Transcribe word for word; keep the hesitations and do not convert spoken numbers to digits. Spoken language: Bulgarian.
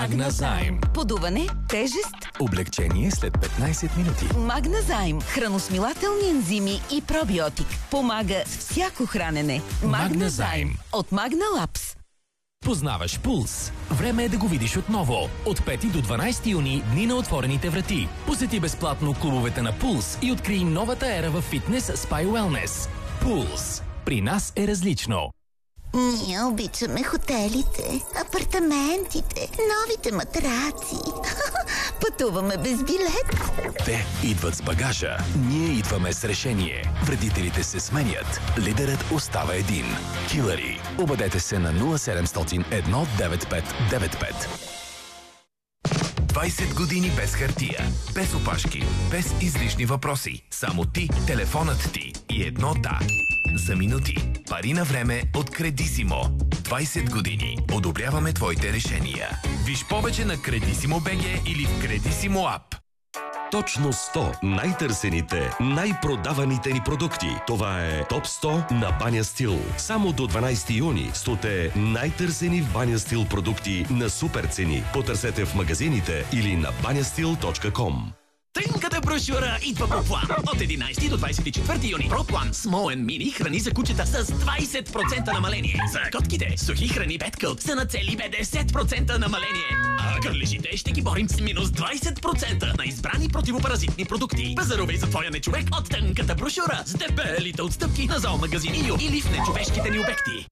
Магназайм. Подуване, тежест, Облегчение след петнайсет минути. Магназайм. Храносмилателни ензими и пробиотик. Помага с всяко хранене. Магназайм. От Магналапс. Познаваш Пулс. Време е да го видиш отново. От пети до дванайсети юни, дни на отворените врати. Посети безплатно клубовете на Пулс и открий новата ера в фитнес, спа и уелнес. Пулс. При нас е различно. Ние обичаме хотелите, апартаментите, новите матраци. Пътуваме без билет. Те идват с багажа. Ние идваме с решение. Вредителите се сменят. Лидерът остава един. Хилари. Обадете се на нула седемстотин едно деветдесет и пет деветдесет и пет. двайсет години без хартия, без опашки, без излишни въпроси. Само ти, телефонът ти и едно да. За минути. Пари на време от Кредисимо. двайсет години. Одобряваме твоите решения. Виж повече на Кредисимо БГ или в Кредисимо ап. Точно сто най-търсените, най-продаваните ни продукти. Това е Топ сто на Баня Стил. Само до дванайсети юни стоте най-търсени в Баня Стил продукти на супер цени. Потърсете в магазините или на банястил точка ком. Тънката брошура идва по план. От единайсети до двайсет и четвърти юни. Проплан Small and Mini храни за кучета с двайсет процента намаление. За котките сухи храни Петкълт са на цели петдесет процента намаление. А гърлежите ще ги борим с минус двайсет процента на избрани противопаразитни продукти. Пазарувай за твоя нечовек от тънката брошура с дебелите отстъпки на зоомагазин Ио или в нечовешките ни обекти.